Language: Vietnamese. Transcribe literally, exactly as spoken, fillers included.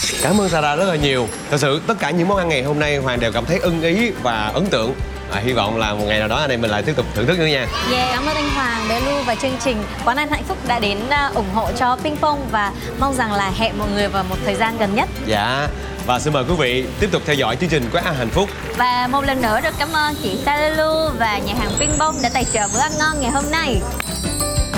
Cảm ơn Sarah rất là nhiều. Thật sự tất cả những món ăn ngày hôm nay Hoàng đều cảm thấy ưng ý và ấn tượng. À, hy vọng là một ngày nào đó anh em mình lại tiếp tục thưởng thức nữa nha. Yeah, cảm ơn anh Hoàng, bé Lu và chương trình Quán ăn hạnh phúc đã đến uh, ủng hộ cho Ping Pong và mong rằng là hẹn mọi người vào một thời gian gần nhất. Dạ. Và xin mời quý vị tiếp tục theo dõi chương trình Quán ăn hạnh phúc. Và một lần nữa rất cảm ơn chị Sarah Lu và nhà hàng Ping Pong đã tài trợ bữa ăn ngon ngày hôm nay.